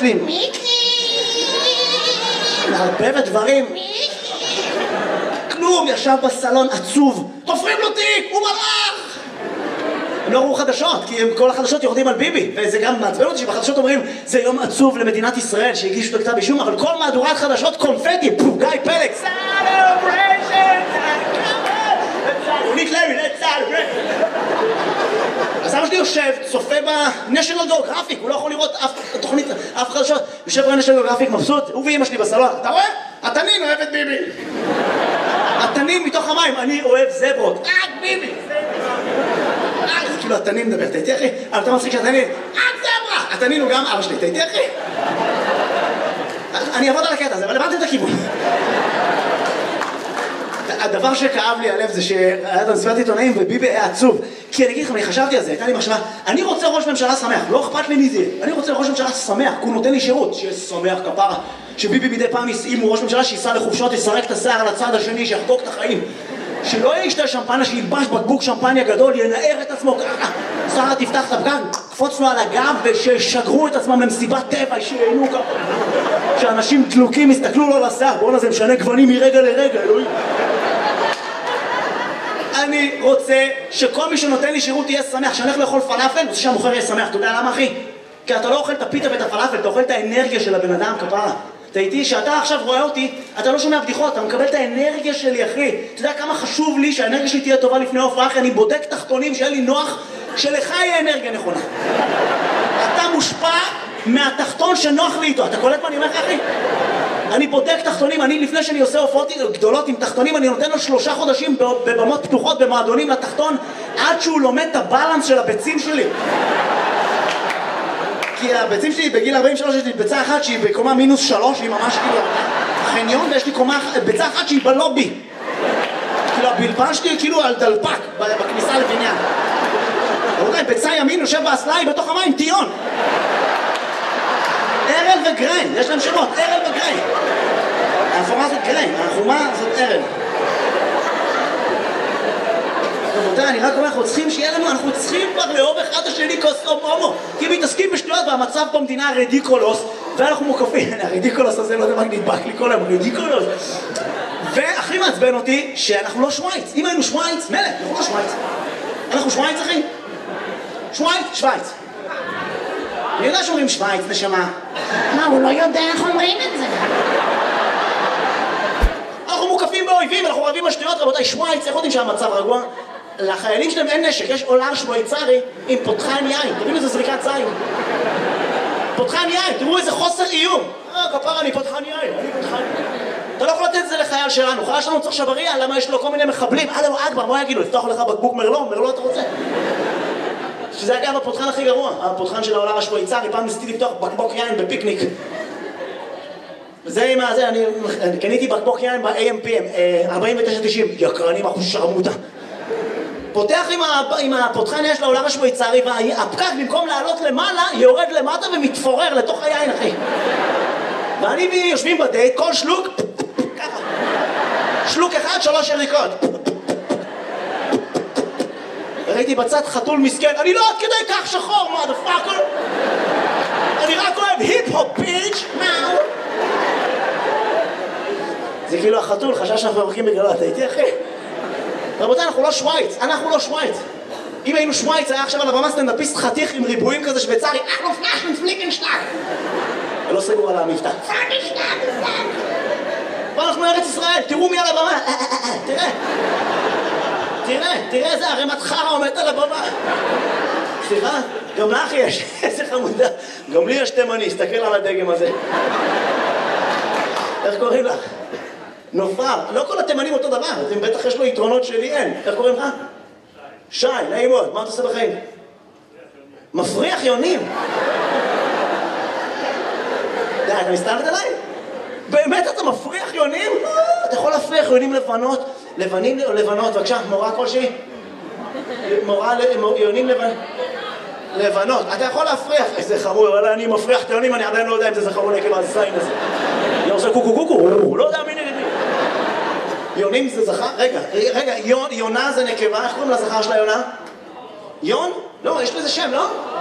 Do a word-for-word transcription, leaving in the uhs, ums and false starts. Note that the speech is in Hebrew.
שלי, מיקי! מערבב את דברים. מיקי! כלום, ישב בסלון עצוב. תופרים לו תיק, הוא מלאך! הם לא ראו חדשות, כי כל החדשות יורדים על ביבי, וזה גם מעצבן אותי שבחדשות אומרים זה יום עצוב למדינת ישראל שהגישו לכתב אישום, אבל כל מהדורת חדשות קונפטי, פו, גיא פלג, סלבריישן, רונית לוי, סלבריישן. אז אבא שלי יושב, צופה בנשיונל גיאוגרפיק, הוא לא יכול לראות אף תוכנית, אף חדשות, יושב בנשיונל גיאוגרפיק מבסוט, הוא ואמא שלי בסלון, אתה רואה? התנין אוהב את ביבי. התנין מתוך המים, אני אוהב זברות, רק ביבי. זה כאילו התנין מדבר, אתה איתי אחי? אבל אתה מצחיק שהתנין, רק זברה! התנין הוא גם אבא שלי, אתה איתי אחי? אני אעבוד על הקטע הזה, אבל הבנתם את הכיוון. הדבר שכאב לי הלב זה שהיה את המסיבת עיתונאים וביבי היה עצוב. כי אני אגיד לכם, אני חשבתי על זה, הייתה לי מחשבה, אני רוצה ראש ממשלה שמח, לא אכפת לי מי זה. אני רוצה ראש ממשלה שמח, כי הוא נותן לי שירות, שיהיה שמח כפרה. שביבי מדי פעם, אם הוא ראש ממשלה, שייסע לחופשות, יסרק את השיער על הצד השני, שיחגוג את החיים. שלא ישתה שמפניה, שילבש בקבוק שמפניה גדול, ינער את עצמו ככה. שרה תפתח את הפגן, קפוץ לו על הגב וששגרו את עצמם למסיבת טבע, שייהנו ככה. שאנשים דלוקים יסתכלו לו לשיער, בואו נזה משנה גוונים מרגע לרגע, אלוהים. אני רוצה שכל מי שנותן לי שירות יהיה שמח, שאני הולך לאכול פלאפל, רוצה שהמוכר יהיה שמח. אתה יודע למה אחי? כי אתה לא אוכל את הפיתה ואת הפלאפל, אתה אוכל את האנרגיה של הבן אדם כפרה. אתה איתי, שאתה עכשיו רואה אותי, אתה לא שומע בדיחות, אתה מקבל את האנרגיה שלי אחי. אתה יודע כמה חשוב לי שהאנרגיה שלי תהיה טובה לפני ההופעה, אחי, אני בודק תחתונים שיהיה לי נוח, שלך יהיה אנרגיה נכונה. אתה מושפע מהתחתון שנוח לי איתו, אתה קולט מה אני אומר לך אחי? אני בודק תחתונים, אני לפני שאני עושה הופעות גדולות עם תחתונים, אני נותן לו שלושה חודשים בבמות פתוחות, במועדונים לתחתון, עד שהוא לומד את הבלנס של הביצים שלי. כי הביצים שלי בגיל ארבעים ושלוש יש לי ביצה אחת שהיא בקומה מינוס שלוש, היא ממש כאילו חניון, ויש לי קומה, ביצה אחת שהיא בלובי. כאילו הבלפן שלי כאילו על דלפק, בכניסה לבניין. רבותיי, ביצה ימין יושב באסלה, בתוך המים, טיון. ארל וגריין, יש להם שמות, ארל וגריין. האפורה זאת גריין, החומה זאת ארל. רבותיי, אני רק אומר, אנחנו צריכים שיהיה לנו, אנחנו צריכים כבר לאהוב אחד השני כוס הומו. כי מתעסקים בשטויות והמצב במדינה רדיקולוס, ואנחנו מוקפים, הרדיקולוס הזה לא יודע מה נדבק לי כל היום, רדיקולוס. והכי מעצבן אותי שאנחנו לא שוויץ. אם היינו שוויץ, מלך, אנחנו לא שוויץ. אנחנו שוויץ אחי? שוויץ? שוויץ. אני יודע שאומרים שוויץ, נשמה. מה, הוא לא יודע איך אומרים את זה. אנחנו מוקפים באויבים, אנחנו רבים בשטויות, רבותיי, שוויץ, איך יודעים שהמצב רגוע? לחיילים שלהם אין נשק, יש עולר שוויצרי עם פותחן יין, תראו איזה זריקת זין. פותחן יין, תראו איזה חוסר איום. אה, כפר, אני פותחן יין, אני פותחן יין. אתה לא יכול לתת את זה לחייל שלנו, חייל שלנו צריך שבריה, למה יש לו כל מיני מחבלים? אלו אכבר, מה יגידו? לפתוח לך בקבוק מרלו, מרלו אתה רוצה? שזה אגב הפותחן הכי גרוע, הפותחן של העולר השוויצרי, פעם ניסיתי לפתוח בקבוק יין בפיקניק. זה עם הזה, אני קניתי בקבוק יין ב-איי אם פי אם, ארבעים ותשע תשעים, יקרנים אחוז שרמוטה. פותח עם הפותחן יש לעולר השוויצרי, והפקק במקום לעלות למעלה, יורד למטה ומתפורר לתוך היין אחי. ואני בי יושבים בדייט, כל שלוק, ככה. שלוק אחד, שלוש יריקות. ראיתי בצד חתול מסכן, אני לא עד כדי כך שחור, motherfucker. אני רק אוהב היפ-הופ, ביץ', מאו. זה כאילו החתול, חשב שאנחנו מרקים בגללו, אתה איתי אחי? רבותיי, אנחנו לא שוויץ, אנחנו לא שוויץ. אם היינו שוויץ, היה עכשיו על הבמה סטנדאפיסט חתיך עם ריבועים כזה שוויצרי, אנחנו פלאשן פליקנשטאק. ולא סגור על המבטא. פליקנשטאק. ואנחנו ארץ ישראל, תראו מי על הבמה, תראה. תראה, תראה איזה ערימת חרא עומדת על הבמה. סליחה, גם לך יש, איזה חמודה. גם לי יש תימני, הסתכל על הדגם הזה. איך קוראים לך? נופר, לא כל התימנים אותו דבר, אז אם בטח יש לו יתרונות שלי אין. איך קוראים לך? שי, נעים מאוד, מה אתה עושה בחיים? מפריח יונים. די, אתה מסתלת עליי? באמת אתה מפריח יונים? אתה יכול להפריח יונים לבנות, לבנים או לבנות, בבקשה, מורה כלשהי? מורה יונים לבנות. לבנות, אתה יכול להפריח, איזה חמור, אבל אני מפריח את היונים, אני עדיין לא יודע אם זה זכרו נקב הזין הזה. אני עושה קוקו קוקו, הוא לא יודע מי נגד מי. יונים זה זכר? רגע, רגע, יונה זה נקבה, איך קוראים לזכר של היונה? יון? לא, יש לזה שם, לא?